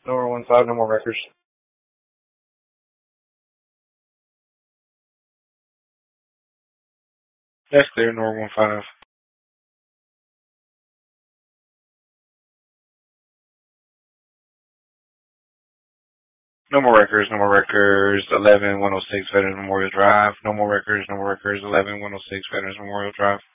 Number 15, no more records. That's clear, number 15. No more records, no more records. 11106 Veterans Memorial Drive. No more records, no more records. 11106 Veterans Memorial Drive.